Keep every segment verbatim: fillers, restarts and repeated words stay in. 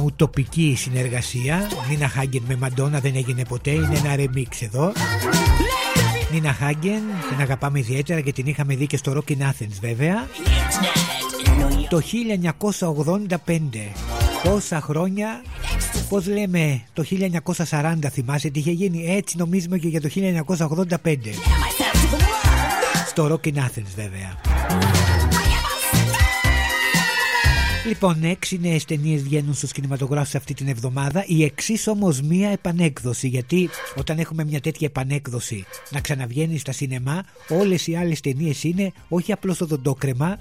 ουτοπική συνεργασία. Νίνα Χάγκεν με Μαντόνα, δεν έγινε ποτέ, είναι ένα remix εδώ. Νίνα Χάγκεν, την αγαπάμε ιδιαίτερα και την είχαμε δει και στο Rock in Athens βέβαια. Το χίλια εννιακόσια ογδόντα πέντε. Πόσα χρόνια, πώς λέμε, το χίλια εννιακόσια σαράντα θυμάσαι τι είχε γίνει? Έτσι νομίζουμε και για το χίλια εννιακόσια ογδόντα πέντε. Στο Rock in Athens βέβαια. Λοιπόν, έξι νέες ταινίες βγαίνουν στους κινηματογράφους αυτή την εβδομάδα. Η εξής όμως μία επανέκδοση. Γιατί όταν έχουμε μια τέτοια επανέκδοση να ξαναβγαίνει στα σινεμά, όλες οι άλλες ταινίες είναι όχι απλώς οδοντόκρεμα,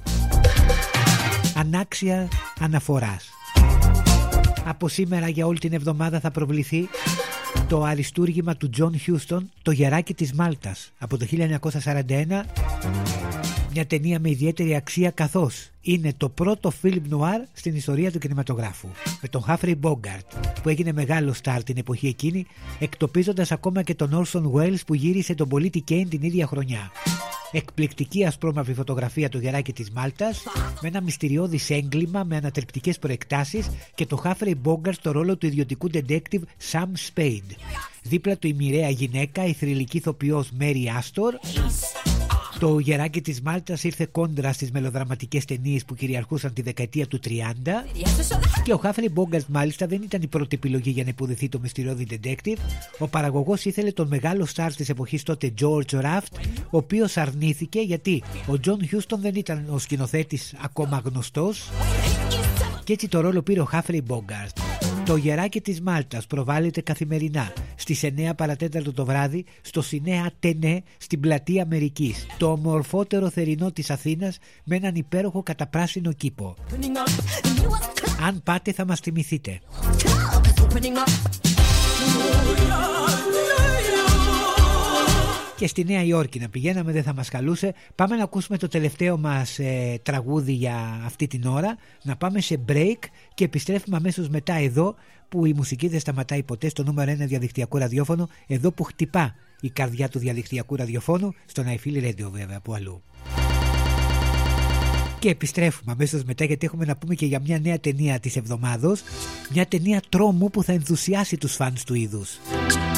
ανάξια αναφοράς. Από σήμερα για όλη την εβδομάδα θα προβληθεί το αριστούργημα του Τζον Χιούστον, Το γεράκι της Μάλτας, από το χίλια εννιακόσια σαράντα ένα. Μια ταινία με ιδιαίτερη αξία, καθώς είναι το πρώτο φιλμ νουάρ στην ιστορία του κινηματογράφου, με τον Humphrey Bogart που έγινε μεγάλο στάρ την εποχή εκείνη, εκτοπίζοντας ακόμα και τον Orson Welles που γύρισε τον πολίτη Κέιν την ίδια χρονιά. Εκπληκτική ασπρόμαυρη φωτογραφία, Το γεράκι της Μάλτας, με ένα μυστηριώδης έγκλημα με ανατρεπτικές προεκτάσεις και το Humphrey Bogart στο ρόλο του ιδιωτικού detective Sam Spade. Δίπλα του η μοιραία γυναίκα, η θρυλική ηθοποιός Mary Astor. Το γεράκι της Μάλτας ήρθε κόντρα στις μελοδραματικές ταινίες που κυριαρχούσαν τη δεκαετία του τριάντα και ο Humphrey Bogart μάλιστα δεν ήταν η πρώτη επιλογή για να υποδεθεί το μυστηριώδη detective. Ο παραγωγός ήθελε τον μεγάλο στάρ της εποχής τότε George Raft, ο οποίος αρνήθηκε γιατί ο John Huston δεν ήταν ο σκηνοθέτης ακόμα γνωστός και έτσι το ρόλο πήρε ο Humphrey Bogart. Το γεράκι της Μάλτας προβάλλεται καθημερινά στις εννιά παρατέταρτο το βράδυ στο Σινέα Τενέ στην πλατεία Αμερικής, το ομορφότερο θερινό της Αθήνας, με έναν υπέροχο καταπράσινο κήπο. Αν πάτε θα μας θυμηθείτε. Και στη Νέα Υόρκη να πηγαίναμε δεν θα μας καλούσε. Πάμε να ακούσουμε το τελευταίο μας ε, τραγούδι για αυτή την ώρα. Να πάμε σε break και επιστρέφουμε αμέσως μετά εδώ που η μουσική δεν σταματάει ποτέ, στο νούμερο ένα διαδικτυακό ραδιόφωνο, εδώ που χτυπά η καρδιά του διαδικτυακού ραδιοφώνου, στον iFeel Radio βέβαια, που αλλού. Και επιστρέφουμε αμέσως μετά, γιατί έχουμε να πούμε και για μια νέα ταινία της εβδομάδος, μια ταινία τρόμου που θα ενθουσιάσει τους φανς του είδους.